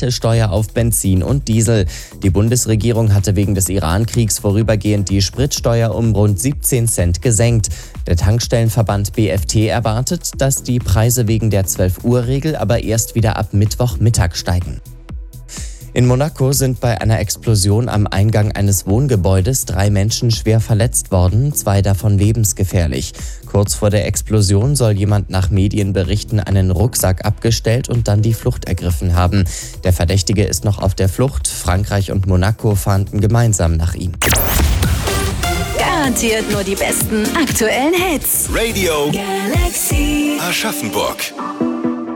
harte Steuer auf Benzin und Diesel. Die Bundesregierung hatte wegen des Iran-Kriegs vorübergehend die Spritsteuer um rund 17 Cent gesenkt. Der Tankstellenverband BFT erwartet, dass die Preise wegen der 12-Uhr-Regel aber erst wieder ab Mittwochmittag steigen. In Monaco sind bei einer Explosion am Eingang eines Wohngebäudes 3 Menschen schwer verletzt worden, 2 davon lebensgefährlich. Kurz vor der Explosion soll jemand nach Medienberichten einen Rucksack abgestellt und dann die Flucht ergriffen haben. Der Verdächtige ist noch auf der Flucht. Frankreich und Monaco fahnden gemeinsam nach ihm. Garantiert nur die besten aktuellen Hits. Radio Galaxy Aschaffenburg.